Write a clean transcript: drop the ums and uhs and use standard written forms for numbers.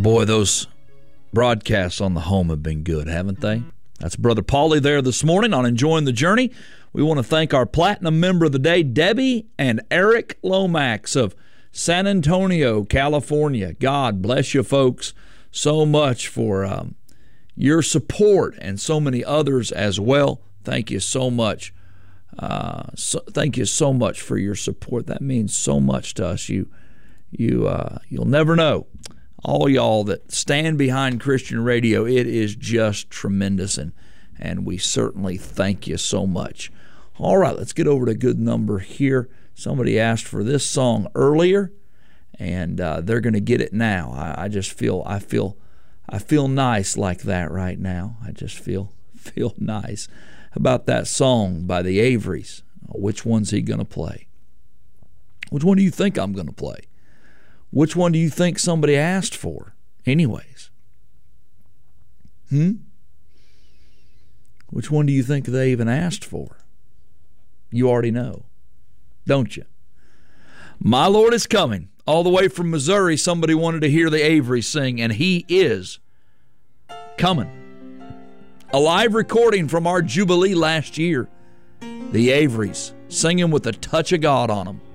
Boy, those broadcasts on the home have been good, haven't they? That's Brother Paulie there this morning on Enjoying the Journey. We want to thank our Platinum Member of the Day, Debbie and Eric Lomax of San Antonio, California. God bless you folks so much for your support and so many others as well. Thank you so much. Thank you so much for your support. That means so much to us. You'll never know. All y'all that stand behind Christian radio, it is just tremendous, and we certainly thank you so much. All right, let's get over to a good number here. Somebody asked for this song earlier, and they're going to get it now. I feel nice like that right now. I just feel nice about that song by the Averys. Which one's he going to play? Which one do you think I'm going to play? Which one do you think somebody asked for anyways? Which one do you think they even asked for? You already know, don't you? My Lord is Coming. All the way from Missouri, somebody wanted to hear the Averys sing, and he is coming. A live recording from our Jubilee last year. The Averys singing with a touch of God on them.